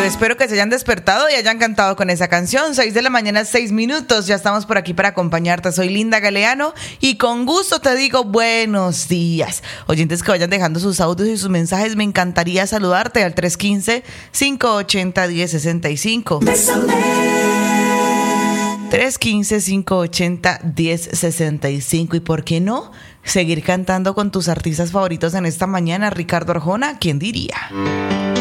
Yo espero que se hayan despertado y hayan cantado con esa canción. 6 de la mañana, 6 minutos. Ya estamos por aquí para acompañarte. Soy Linda Galeano y con gusto te digo buenos días. Oyentes que vayan dejando sus audios y sus mensajes, me encantaría saludarte al 315-580-1065. 315-580-1065. ¿Y por qué no seguir cantando con tus artistas favoritos en esta mañana? Ricardo Arjona, ¿quién diría?